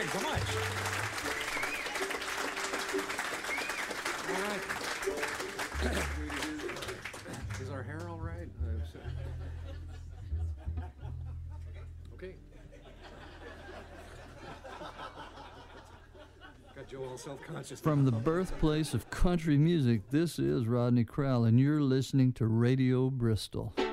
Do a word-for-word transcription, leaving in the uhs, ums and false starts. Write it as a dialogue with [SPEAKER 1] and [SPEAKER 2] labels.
[SPEAKER 1] you so much. All right. Is our hair all right? Uh, so- Okay. Got Joe all self-conscious.
[SPEAKER 2] From the birthplace of country music, this is Rodney Crowell, and you're listening to Radio Bristol.